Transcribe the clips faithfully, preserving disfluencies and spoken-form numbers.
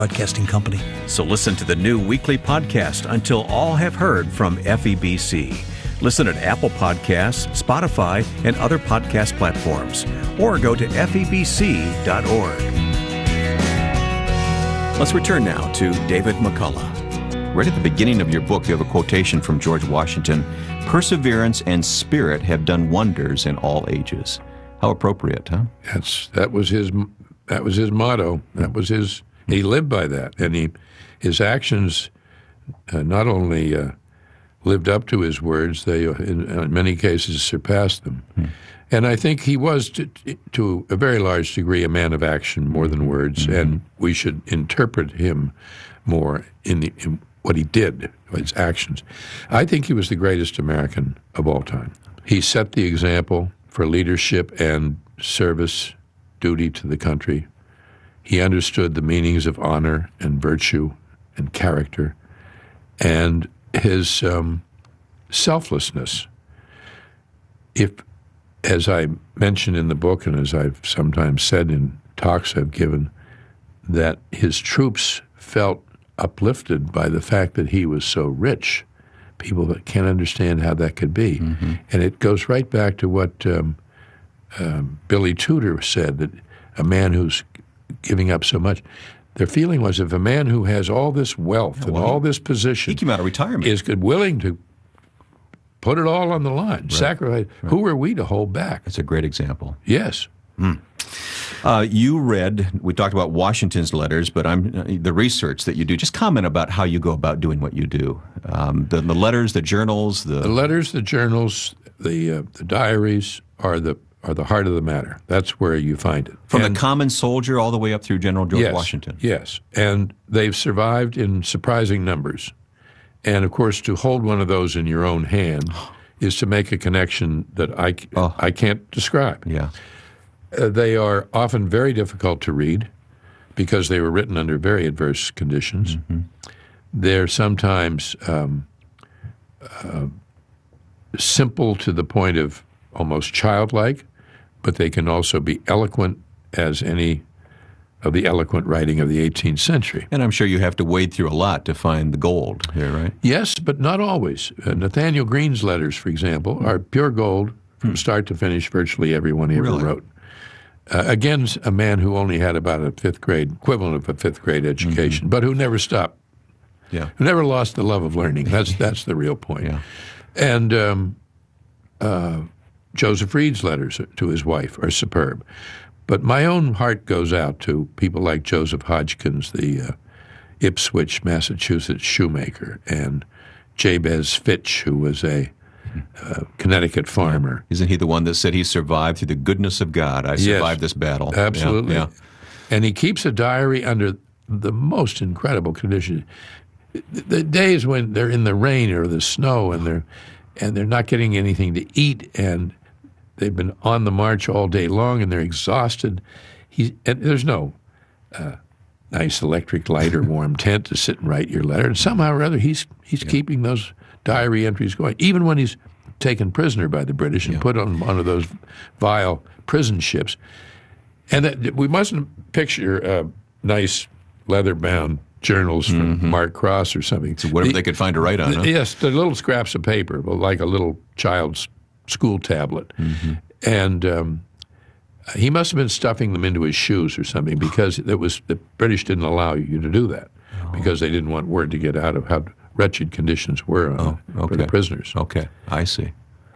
Broadcasting Company. So listen to the new weekly podcast, Until All Have Heard, from F E B C. Listen at Apple Podcasts, Spotify, and other podcast platforms. Or go to F E B C dot org. Let's return now to David McCullough. Right at the beginning of your book, you have a quotation from George Washington: "Perseverance and spirit have done wonders in all ages." How appropriate, huh? That's that was his that was his motto. That was his. He lived by that, and he his actions uh, not only uh, lived up to his words; they, uh, in, in many cases, surpassed them. Hmm. And I think he was, to, to a very large degree, a man of action more than words, mm-hmm. and we should interpret him more in, the, in what he did, his actions. I think he was the greatest American of all time. He set the example for leadership and service, duty to the country. He understood the meanings of honor and virtue and character, and his um, selflessness. If, as I mentioned in the book, and as I've sometimes said in talks I've given, that his troops felt uplifted by the fact that he was so rich. People that can't understand how that could be. Mm-hmm. And it goes right back to what um, um, Billy Tudor said, that a man who's giving up so much, their feeling was, if a man who has all this wealth yeah, well, and all this position, he came out of retirement, is willing to put it all on the line, right. sacrifice, right. who are we to hold back? That's a great example. Yes. Mm. Uh, you read, we talked about Washington's letters, but I'm uh, the research that you do. Just comment about how you go about doing what you do. Um, the, the letters, the journals, the... The letters, the journals, the uh, the diaries are the are the heart of the matter. That's where you find it. From and, the common soldier all the way up through General George yes, Washington. Yes, and they've survived in surprising numbers. And, of course, to hold one of those in your own hand is to make a connection that I, oh. I can't describe. Yeah. Uh, they are often very difficult to read because they were written under very adverse conditions. Mm-hmm. They're sometimes um, uh, simple to the point of almost childlike, but they can also be eloquent as any of the eloquent writing of the eighteenth century. And I'm sure you have to wade through a lot to find the gold here, right? Yes, but not always. Uh, Nathaniel Greene's letters, for example, mm. are pure gold from mm. start to finish, virtually every one he ever really? wrote. Uh, again, a man who only had about a fifth grade, equivalent of a fifth grade education, mm-hmm. but who never stopped. Yeah. Who never lost the love of learning. That's that's the real point. Yeah. And um, uh, Joseph Reed's letters to his wife are superb. But my own heart goes out to people like Joseph Hodgkins, the uh, Ipswich, Massachusetts shoemaker, and Jabez Fitch, who was a uh, Connecticut farmer. Isn't he the one that said he survived through the goodness of God? I survived yes, this battle. Absolutely. Yeah, yeah. And he keeps a diary under the most incredible conditions. The days when they're in the rain or the snow and they're and they're not getting anything to eat and they've been on the march all day long and they're exhausted. He and there's no uh, nice electric light or warm tent to sit and write your letter. And somehow or other, he's he's yeah. keeping those diary entries going, even when he's taken prisoner by the British and yeah. put on one of those vile prison ships. And that, we mustn't picture uh, nice leather-bound journals from mm-hmm. Mark Cross or something. So whatever the, they could find to write on. The, huh? Yes, the little scraps of paper, like a little child's school tablet. Mm-hmm. And um, he must have been stuffing them into his shoes or something because it was the British didn't allow you to do that oh. because they didn't want word to get out of how wretched conditions were oh, okay. for the prisoners. Okay, I see.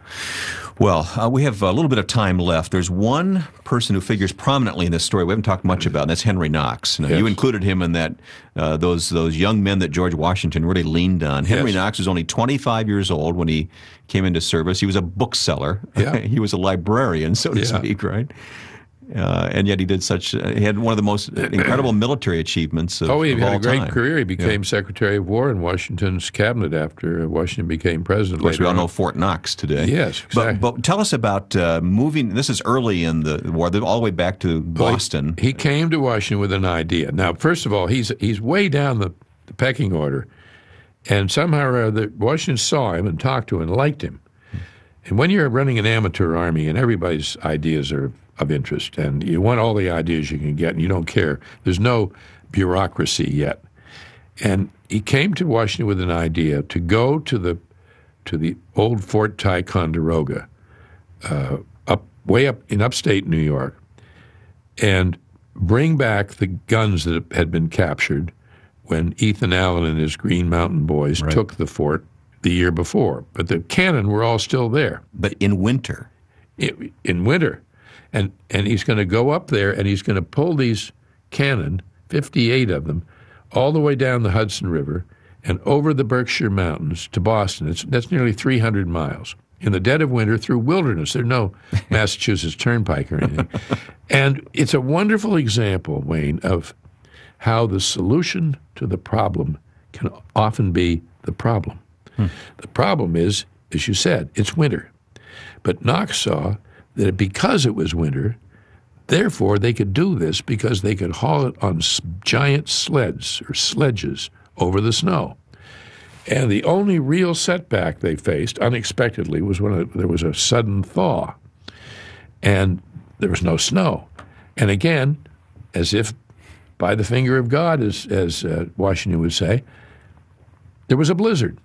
Well, uh, we have a little bit of time left. There's one person who figures prominently in this story we haven't talked much about, and that's Henry Knox. Now, yes. you included him in that uh, those those young men that George Washington really leaned on. Henry yes. Knox was only twenty-five years old when he came into service. He was a bookseller. Yeah. He was a librarian, so to yeah. speak, right? Uh, and yet he did such. Uh, he had one of the most incredible military achievements of, oh, he of had all a great time. career. He became yeah. Secretary of War in Washington's cabinet after Washington became president. Of course, later we all on. know Fort Knox today. Yes, exactly. But, but tell us about uh, moving. This is early in the war, all the way back to Boston. Well, he, he came to Washington with an idea. Now, first of all, he's he's way down the, the pecking order, and somehow or other, Washington saw him and talked to him and liked him. And when you're running an amateur army and everybody's ideas are of interest, and you want all the ideas you can get, and you don't care. There's no bureaucracy yet. And he came to Washington with an idea to go to the to the old Fort Ticonderoga, uh, up way up in upstate New York, and bring back the guns that had been captured when Ethan Allen and his Green Mountain Boys right. took the fort the year before. But the cannon were all still there. But in winter. In, in winter. And and he's going to go up there and he's going to pull these cannon, fifty-eight of them, all the way down the Hudson River and over the Berkshire Mountains to Boston. It's, that's nearly three hundred miles. In the dead of winter through wilderness. There's no Massachusetts Turnpike or anything. And it's a wonderful example, Wayne, of how the solution to the problem can often be the problem. Hmm. The problem is, as you said, it's winter. But Knox saw that because it was winter, therefore they could do this because they could haul it on giant sleds or sledges over the snow. And the only real setback they faced, unexpectedly, was when there was a sudden thaw. And there was no snow. And again, as if by the finger of God, as, as uh, Washington would say, there was a blizzard.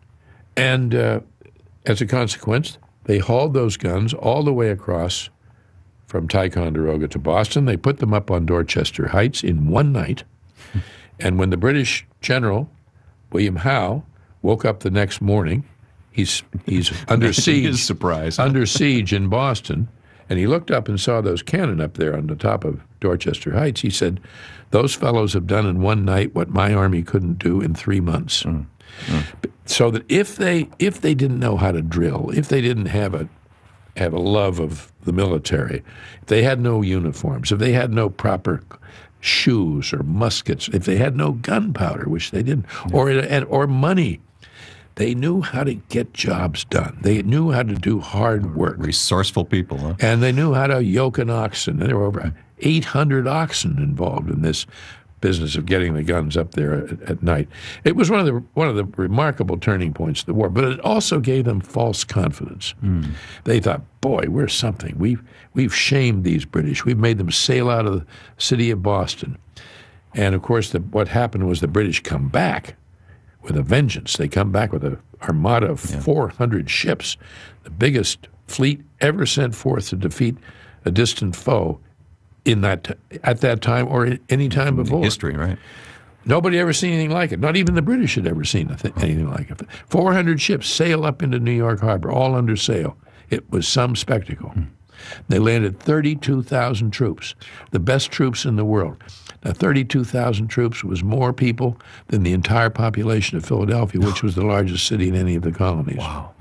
And uh, as a consequence, they hauled those guns all the way across from Ticonderoga to Boston. They put them up on Dorchester Heights in one night. And when the British general, William Howe, woke up the next morning, he's he's under siege, His surprise. under siege in Boston, and he looked up and saw those cannon up there on the top of Dorchester Heights. He said, those fellows have done in one night what my army couldn't do in three months. Mm. Mm. So that if they if they didn't know how to drill, if they didn't have a have a love of the military, if they had no uniforms, if they had no proper shoes or muskets, if they had no gunpowder, which they didn't, yeah. or and, or money, they knew how to get jobs done. They knew how to do hard work. Resourceful people, huh? And they knew how to yoke an oxen. And there were over eight hundred oxen involved in this business of getting the guns up there at, at night. It was one of the one of the remarkable turning points of the war, but it also gave them false confidence. Mm. They thought, boy, we're something. We've, we've shamed these British. We've made them sail out of the city of Boston. And, of course, the, what happened was the British come back with a vengeance. They come back with an armada of yeah. four hundred ships, the biggest fleet ever sent forth to defeat a distant foe in that at that time or any time before. History, right? Nobody ever seen anything like it. Not even the British had ever seen anything like it. four hundred ships sail up into New York Harbor, all under sail. It was some spectacle. Hmm. They landed thirty-two thousand troops, the best troops in the world. Now, thirty-two thousand troops was more people than the entire population of Philadelphia, which was the largest city in any of the colonies. Wow.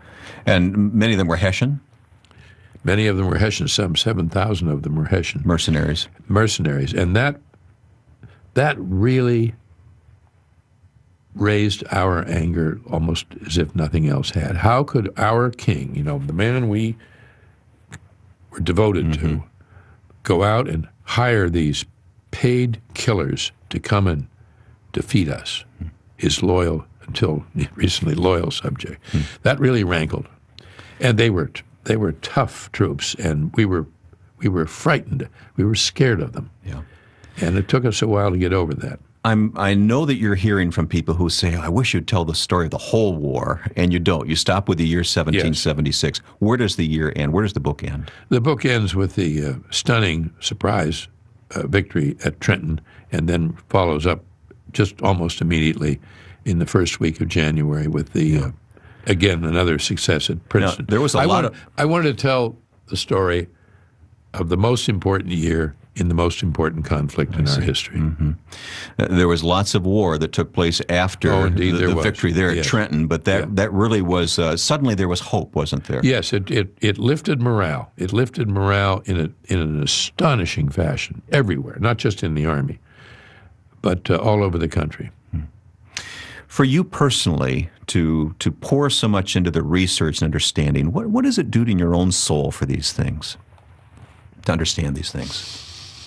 And many of them were Hessian? Many of them were Hessian. Some seven thousand of them were Hessian. Mercenaries. Mercenaries. And that that really raised our anger almost as if nothing else had. How could our king, you know, the man we were devoted mm-hmm. to, go out and hire these paid killers to come and defeat us, his loyal, until recently loyal subject? Mm. That really rankled. And they were they were tough troops, and we were we were frightened. We were scared of them. Yeah. And it took us a while to get over that. I'm, I know that you're hearing from people who say, I wish you'd tell the story of the whole war, and you don't. You stop with the year seventeen seventy-six. Yes. Where does the year end? Where does the book end? The book ends with the uh, stunning surprise uh, victory at Trenton, and then follows up just almost immediately in the first week of January with the, yeah. uh, again, another success at Princeton. Now, there was a I lot want, of... I wanted to tell the story of the most important year in the most important conflict in our history. Mm-hmm. Uh, there was lots of war that took place after oh, indeed, the, there the was. victory there yes. at Trenton, but that, yeah. that really was, uh, suddenly there was hope, wasn't there? Yes, it, it, it lifted morale. It lifted morale in, a, in an astonishing fashion everywhere, not just in the Army, but uh, all over the country. For you personally, to to pour so much into the research and understanding, what, what does it do to your own soul for these things, to understand these things?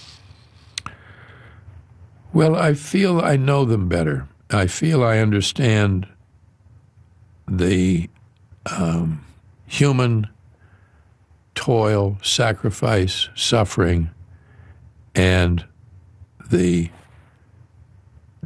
Well, I feel I know them better. I feel I understand the um, human toil, sacrifice, suffering, and the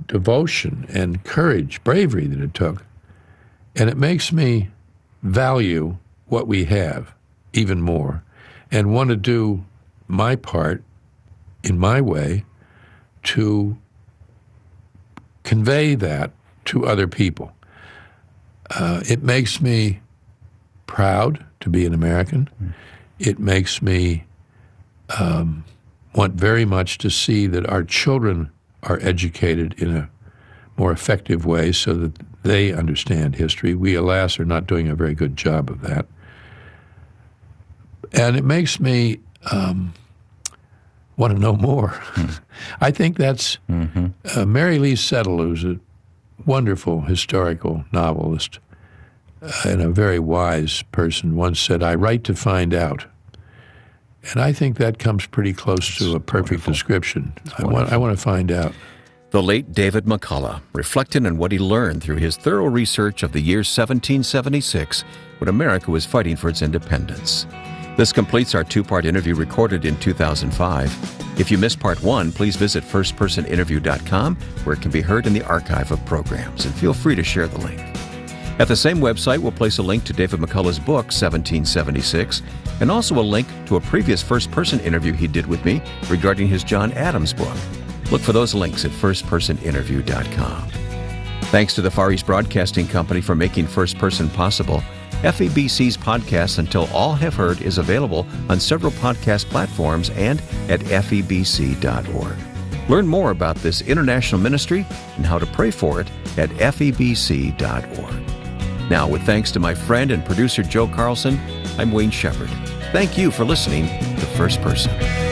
devotion and courage, bravery that it took. And it makes me value what we have even more and want to do my part in my way to convey that to other people. Uh, it makes me proud to be an American. Mm. It makes me um, want very much to see that our children are educated in a more effective way so that they understand history. We, alas, are not doing a very good job of that. And it makes me um, want to know more. Mm. I think that's mm-hmm. uh, Mary Lee Settle, who's a wonderful historical novelist uh, and a very wise person, once said, "I write to find out." And I think that comes pretty close that's to a perfect wonderful. description. I want, I want to find out. The late David McCullough reflected on what he learned through his thorough research of the year seventeen seventy-six, when America was fighting for its independence. This completes our two-part interview recorded in two thousand five. If you missed part one, please visit first person interview dot com, where it can be heard in the archive of programs, and feel free to share the link. At the same website, we'll place a link to David McCullough's book, seventeen seventy-six, and also a link to a previous first-person interview he did with me regarding his John Adams book. Look for those links at first person interview dot com. Thanks to the Far East Broadcasting Company for making First Person possible. F E B C's podcast, Until All Have Heard, is available on several podcast platforms and at F E B C dot org. Learn more about this international ministry and how to pray for it at F E B C dot org. Now, with thanks to my friend and producer Joe Carlson, I'm Wayne Shepherd. Thank you for listening to First Person.